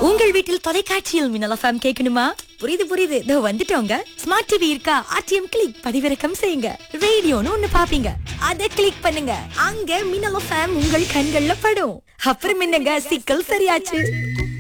உங்கள் வீட்டில் தொலைக்காட்சியில் மின்னல் எஃப்எம் கேட்கணுமா? புரியுது இதோ வந்துட்டோங்க. ஸ்மார்ட் டிவி இருக்கா? ஆர்டிஎம் கிளிக் பதிவிறக்கம் செய்யுங்க. ரேடியோன்னு ஒண்ணு பாப்பீங்க, அத கிளிக் பண்ணுங்க. அங்க மின்னல் எஃப்எம் உங்கள் கண்கள்ல படும். அப்புறம் என்னங்க, சிக்கல் சரியாச்சு.